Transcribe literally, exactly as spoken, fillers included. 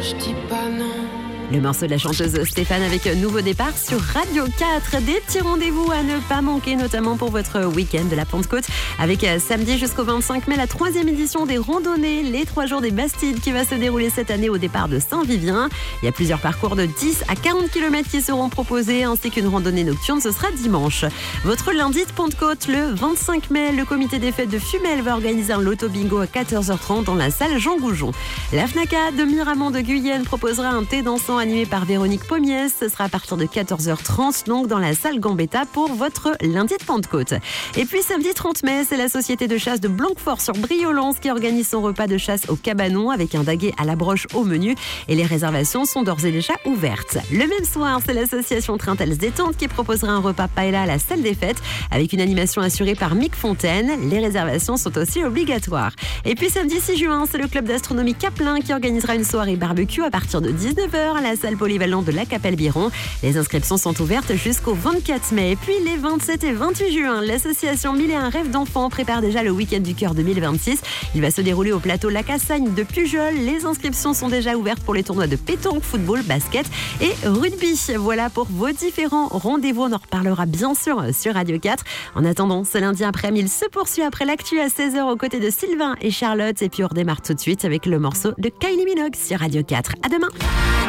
je dis pas non. Le morceau de la chanteuse Stéphane avec Nouveau Départ sur Radio quatre. Des petits rendez-vous à ne pas manquer, notamment pour votre week-end de la Pentecôte, avec samedi jusqu'au vingt-cinq mai la troisième édition des randonnées, les trois jours des Bastides, qui va se dérouler cette année au départ de Saint-Vivien. Il y a plusieurs parcours de dix à quarante kilomètres qui seront proposés, ainsi qu'une randonnée nocturne, ce sera dimanche. Votre lundi de Pentecôte, le vingt-cinq mai, le comité des fêtes de Fumel va organiser un loto bingo à quatorze heures trente dans la salle Jean Goujon. La FNACA de Miramont de Guyenne proposera un thé dansant animé par Véronique Pommiès. Ce sera à partir de quatorze heures trente, donc dans la salle Gambetta pour votre lundi de Pentecôte. Et puis samedi trente mai, c'est la société de chasse de Blanquefort sur Briolance qui organise son repas de chasse au cabanon avec un daguet à la broche au menu. Et les réservations sont d'ores et déjà ouvertes. Le même soir, c'est l'association Trintels Détente qui proposera un repas paella à la salle des fêtes avec une animation assurée par Mick Fontaine. Les réservations sont aussi obligatoires. Et puis samedi six juin, c'est le club d'astronomie Caplin qui organisera une soirée barbecue à partir de dix-neuf heures à la salle polyvalente de la Capelle-Biron. Les inscriptions sont ouvertes jusqu'au vingt-quatre mai. Et puis les vingt-sept et vingt-huit juin, l'association Mille et un rêves d'enfants prépare déjà le week-end du cœur deux mille vingt-six. Il va se dérouler au plateau La Cassagne de Pujol. Les inscriptions sont déjà ouvertes pour les tournois de pétanque, football, basket et rugby. Voilà pour vos différents rendez-vous. On en reparlera bien sûr sur Radio quatre. En attendant, ce lundi après-midi, il se poursuit après l'actu à seize heures aux côtés de Sylvain et Charlotte. Et puis on redémarre tout de suite avec le morceau de Kylie Minogue sur Radio quatre. À demain.